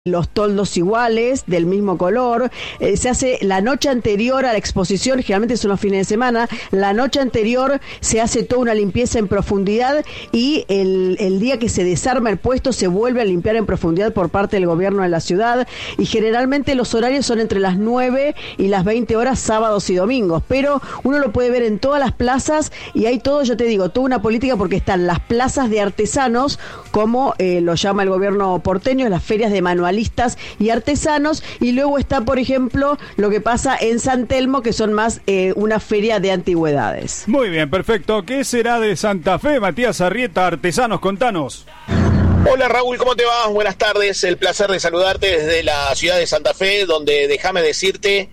los toldos iguales, del mismo color, se hace la noche anterior a la exposición, generalmente son los fines de semana, la noche anterior se hace toda una limpieza en profundidad y el día que se desarma el puesto se vuelve a limpiar en profundidad por parte del gobierno de la ciudad y generalmente los horarios son entre las 9 y las 20 horas sábados y domingos, pero uno lo puede ver en todas las plazas y hay todo, yo te digo, toda una política porque están las plazas de artesanos, como lo llama el gobierno porteño, las ferias de manualistas y artesanos, y luego está, por ejemplo, lo que pasa en San Telmo, que son más una feria de antigüedades. Muy bien, perfecto. ¿Qué será de Santa Fe, Matías Arrieta, artesanos? Contanos. Hola Raúl, ¿cómo te va? Buenas tardes, el placer de saludarte desde la ciudad de Santa Fe, donde déjame decirte,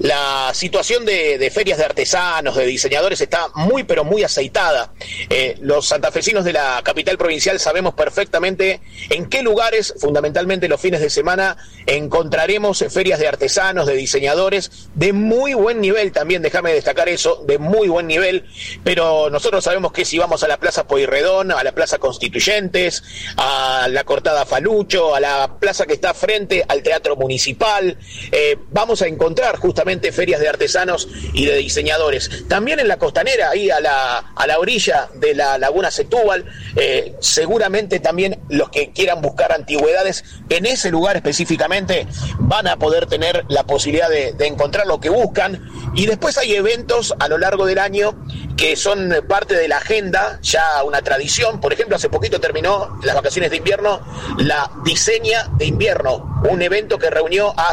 la situación de ferias de artesanos, de diseñadores está muy pero muy aceitada. Los santafesinos de la capital provincial sabemos perfectamente en qué lugares, fundamentalmente los fines de semana, encontraremos ferias de artesanos, de diseñadores, de muy buen nivel también, déjame destacar eso, de muy buen nivel, pero nosotros sabemos que si vamos a la Plaza Pueyrredón, a la Plaza Constituyentes, a la Cortada Falucho, a la plaza que está frente al Teatro Municipal, vamos a encontrar justamente ferias de artesanos y de diseñadores. También en la costanera, ahí a la orilla de la Laguna Setúbal, seguramente también los que quieran buscar antigüedades en ese lugar específicamente van a poder tener la posibilidad de encontrar lo que buscan. Y después hay eventos a lo largo del año que son parte de la agenda, ya una tradición. Por ejemplo, hace poquito terminó las vacaciones de invierno la Diseña de Invierno, un evento que reunió a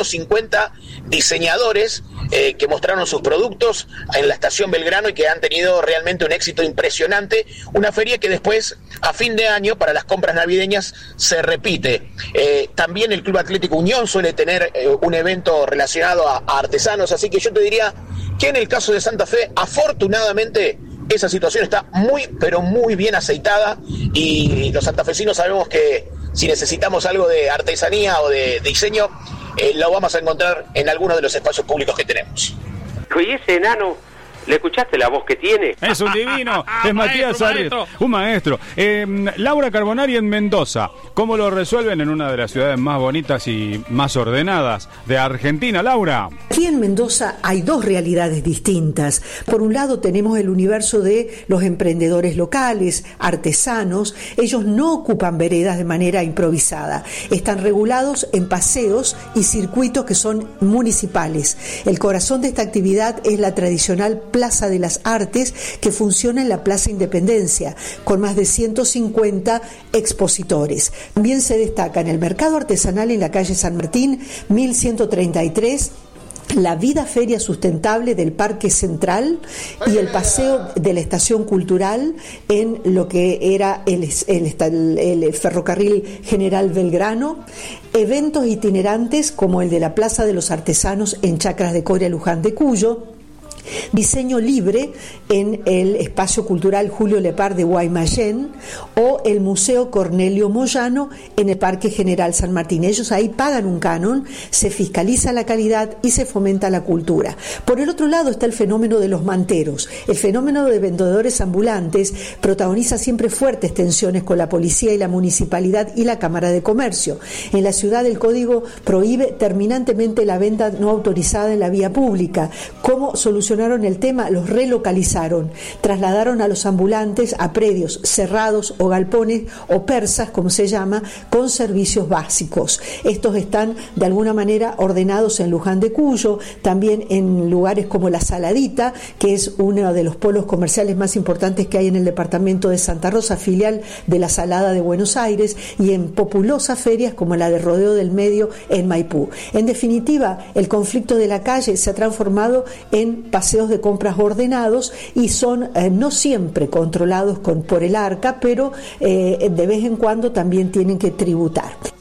150 diseñadores que mostraron sus productos en la estación Belgrano y que han tenido realmente un éxito impresionante. Una feria que después, a fin de año, para las compras navideñas, se repite. También el Club Atlético Unión suele tener un evento relacionado a artesanos, así que yo te diría que en el caso de Santa Fe, afortunadamente, esa situación está muy, pero muy bien aceitada y los santafesinos sabemos que si necesitamos algo de artesanía o de diseño, lo vamos a encontrar en alguno de los espacios públicos que tenemos. ¿Y ese enano? ¿Le escuchaste la voz que tiene? Es un divino, es Matías Arrieta, un maestro. Laura Carbonari en Mendoza, ¿cómo lo resuelven en una de las ciudades más bonitas y más ordenadas de Argentina, Laura? Aquí en Mendoza hay dos realidades distintas. Por un lado tenemos el universo de los emprendedores locales, artesanos. Ellos no ocupan veredas de manera improvisada. Están regulados en paseos y circuitos que son municipales. El corazón de esta actividad es la tradicional Plaza de las Artes, que funciona en la Plaza Independencia, con más de 150 expositores. También se destaca en el mercado artesanal en la calle San Martín, 1133, la Vida Feria Sustentable del Parque Central y el paseo de la Estación Cultural en lo que era el Ferrocarril General Belgrano, eventos itinerantes como el de la Plaza de los Artesanos en Chacras de Coria, Luján de Cuyo, diseño libre en el Espacio Cultural Julio Lepar de Guaymallén o el Museo Cornelio Moyano en el Parque General San Martín. Ellos ahí pagan un canon, se fiscaliza la calidad y se fomenta la cultura. Por el otro lado está el fenómeno de los manteros. El fenómeno de vendedores ambulantes protagoniza siempre fuertes tensiones con la policía y la municipalidad y la Cámara de Comercio. En la ciudad el código prohíbe terminantemente la venta no autorizada en la vía pública. ¿Cómo solucionaron el tema? Los relocalizaron, trasladaron a los ambulantes a predios cerrados o galpones o persas, como se llama, con servicios básicos. Estos están de alguna manera ordenados en Luján de Cuyo, también en lugares como La Saladita, que es uno de los polos comerciales más importantes que hay en el departamento de Santa Rosa, filial de La Salada de Buenos Aires, y en populosas ferias como la de Rodeo del Medio en Maipú. En definitiva, el conflicto de la calle se ha transformado en paseos de compras ordenados y son no siempre controlados por el ARCA, pero de vez en cuando también tienen que tributar.